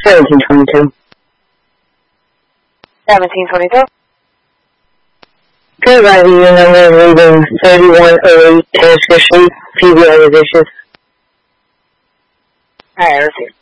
1722. 1722? Good Rising, your number is reading 3108 Tasker Street, PBI Dishes. Alright, let's see.